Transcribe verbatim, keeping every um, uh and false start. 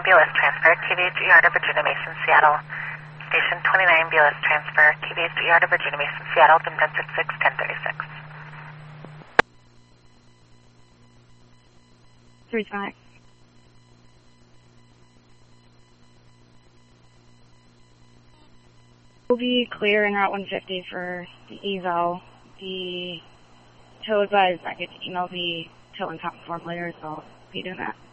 B L S transfer, T V H E R to Virginia Mason, Seattle. Station twenty-nine, B L S transfer, T V H E R to Virginia Mason, Seattle, dim ten six six, ten thirty-six. Three five. We'll be clear en route one fifty for the eval. The tow advised I could email the tow and top form later, so I'll be doing that.